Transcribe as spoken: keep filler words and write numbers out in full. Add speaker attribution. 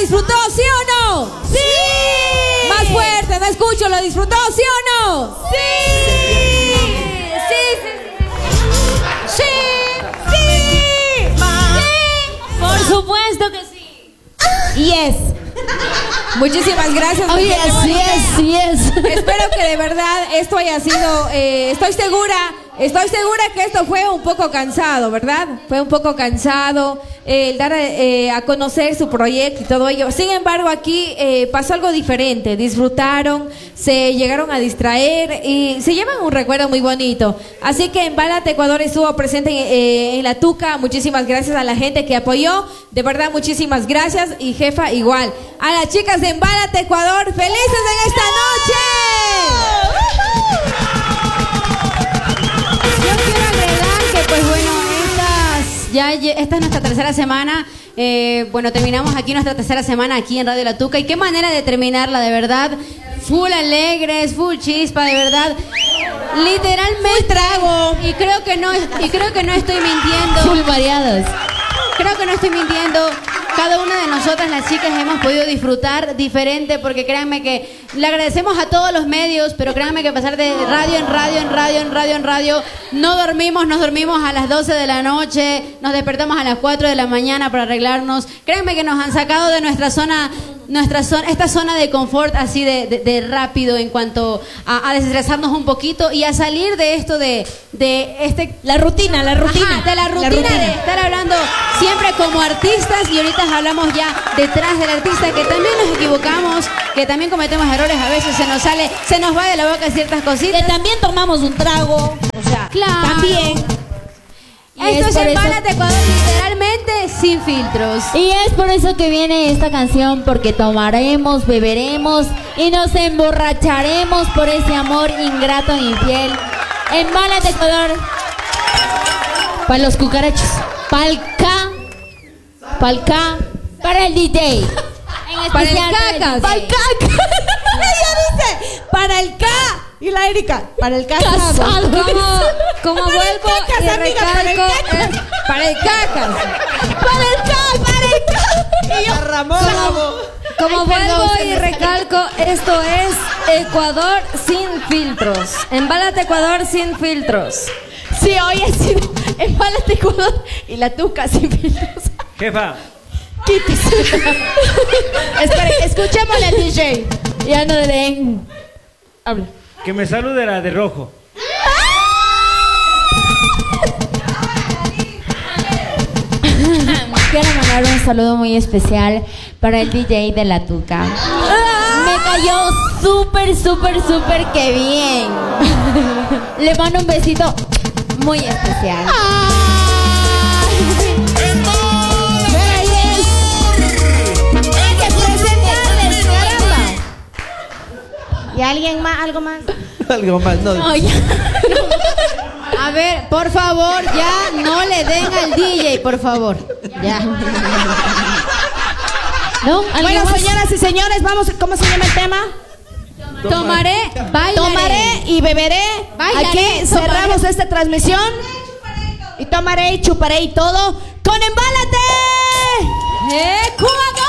Speaker 1: disfrutó, sí o no?
Speaker 2: ¡Sí!
Speaker 1: Más fuerte, no escucho, ¿lo disfrutó, sí o no?
Speaker 2: ¡Sí!
Speaker 1: Sí, sí, sí.
Speaker 2: ¡Sí! ¡Sí!
Speaker 1: Sí.
Speaker 3: Por supuesto que sí.
Speaker 2: Yes.
Speaker 1: Muchísimas gracias.
Speaker 3: Oye, sí es, sí es.
Speaker 1: Espero que de verdad esto haya sido, eh, estoy segura, estoy segura que esto fue un poco cansado, ¿verdad? Fue un poco cansado eh, el dar eh, a conocer su proyecto y todo ello. Sin embargo, aquí eh, pasó algo diferente. Disfrutaron, se llegaron a distraer y se llevan un recuerdo muy bonito. Así que Embálate Ecuador estuvo presente eh, en la Tuca. Muchísimas gracias a la gente que apoyó. De verdad, muchísimas gracias. Y jefa, igual. A las chicas de Embálate Ecuador, felices en esta noche.
Speaker 3: Yo quiero agregar que, pues bueno, estas, ya, esta es nuestra tercera semana. Eh, bueno, terminamos aquí nuestra tercera semana aquí en Radio La Tuca. Y qué manera de terminarla, de verdad. Full alegres, full chispa, de verdad. Literalmente trago. Y creo que no, y creo que no estoy mintiendo.
Speaker 4: Full variadas.
Speaker 3: Creo que no estoy mintiendo. Cada una de nosotras, las chicas, hemos podido disfrutar diferente, porque créanme que le agradecemos a todos los medios, pero créanme que pasar de radio en radio, en radio, en radio, en radio, no dormimos, nos dormimos a las doce de la noche, nos despertamos a las cuatro de la mañana para arreglarnos. Créanme que nos han sacado de nuestra zona, nuestra zona, esta zona de confort así de, de, de rápido en cuanto a, a desestresarnos un poquito y a salir de esto de, de este...
Speaker 2: La rutina, la rutina.
Speaker 3: Ajá, de la rutina,
Speaker 2: La rutina
Speaker 3: de estar hablando siempre como artistas, y ahorita hablamos ya detrás del artista, que también nos equivocamos, que también cometemos errores, a veces se nos sale, se nos va de la boca ciertas cositas.
Speaker 2: Que también tomamos un trago. O sea,
Speaker 3: Claro.
Speaker 2: también.
Speaker 3: Y esto es
Speaker 4: por eso-
Speaker 3: Embálate Ecuador, literalmente sin filtros.
Speaker 4: Y es por eso que viene esta canción, porque tomaremos, beberemos y nos emborracharemos por ese amor ingrato e infiel. Embálate Ecuador. Para los cucarachos. Pa'l K. Pa'l K. Para el D J. En
Speaker 1: Para el
Speaker 4: especial
Speaker 1: cacas.
Speaker 2: Para el caca. Ella dice, para el K. Y la Erika, para el casado.
Speaker 1: Como, como
Speaker 2: Para el
Speaker 1: vuelvo
Speaker 2: cacas,
Speaker 1: y
Speaker 2: amiga, para el
Speaker 1: recalco,
Speaker 2: cacas.
Speaker 1: eh, para el cacas.
Speaker 2: Para el K, para el K. Y yo,
Speaker 1: Como, como vuelvo y recalco, esto es Ecuador sin filtros. Embálate Ecuador sin filtros.
Speaker 2: sí, hoy ha sido Embálate Ecuador y la Tuca sin filtros.
Speaker 5: Jefa,
Speaker 2: Quítese. Esperen, escuchémosle al D J.
Speaker 4: Ya no den.
Speaker 2: Habla.
Speaker 5: que me salude la de rojo.
Speaker 4: Quiero mandar un saludo muy especial para el D J de la Tuca. Me cayó súper, súper, súper que bien. Le mando un besito muy especial.
Speaker 2: ¿Y alguien más? ¿Algo más?
Speaker 5: Algo más, no.
Speaker 4: No, ya.
Speaker 3: A ver, por favor, ya no le den al D J, por favor. Ya.
Speaker 4: ¿No? ¿Alguien
Speaker 2: Bueno,
Speaker 4: más?
Speaker 2: señoras y señores, vamos, ¿cómo se llama el tema?
Speaker 3: Tomaré, bailaré.
Speaker 2: Tomaré y beberé.
Speaker 3: Bailaré,
Speaker 2: Aquí
Speaker 3: tomaré.
Speaker 2: cerramos esta transmisión. Y tomaré y chuparé y todo con Embálate.
Speaker 3: ¡Ecuador!